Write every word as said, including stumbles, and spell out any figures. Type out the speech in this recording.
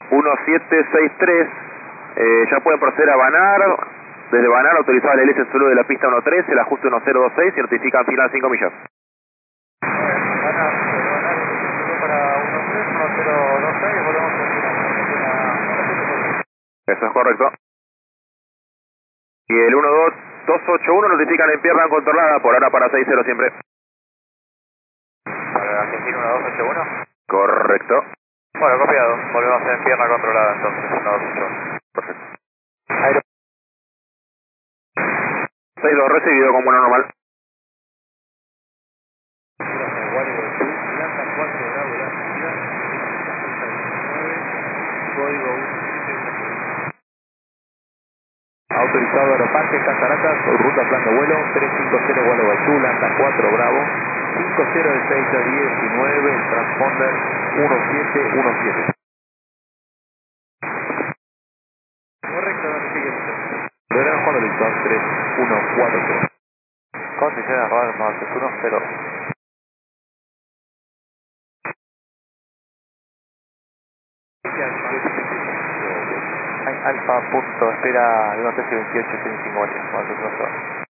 uno siete seis tres, eh, ya pueden proceder a banar. Desde banar autorizado el hélice en suelo de la pista uno trece, el ajuste uno cero dos seis y notifican final cinco millas. Banar, banar, para uno tres, uno cero dos seis, volvemos a final. Eso es correcto. Y el uno dos dos ocho uno notifican en pierna controlada, por ahora para seis cero siempre. Para Argentina uno dos ocho uno. Correcto. Bueno, copiado. Volvemos en pierna controlada entonces, uno dos ocho uno. Perfecto. seis dos recibido con vuelo normal. Autorizado Aeroparque, Cataratas, ruta plan de vuelo, tres cinco cero vuelo Guazú, Lanta cuatro Bravo, cinco cero de seis a diecinueve, transponder uno siete uno siete. Correcto, siguiente. Verán Juan Víctor tres uno cuatro cero. Condiciones radar más uno cero. Alfa punto, espera uno trece veintiocho, seis cinco ocho,